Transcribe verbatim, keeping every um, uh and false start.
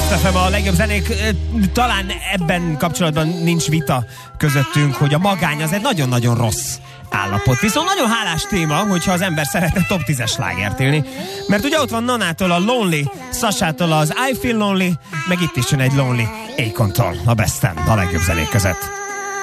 Hit ef em a legjobb zenék. Talán ebben kapcsolatban nincs vita közöttünk, hogy a magány az egy nagyon-nagyon rossz állapot. Viszont nagyon hálás téma, hogyha az ember szeretne top tízes slágert írni. Mert ugye ott van Nanától a Lonely, Sasától az I Feel Lonely, meg itt is jön egy Lonely Akontól a Besten, a legjobb zenék között.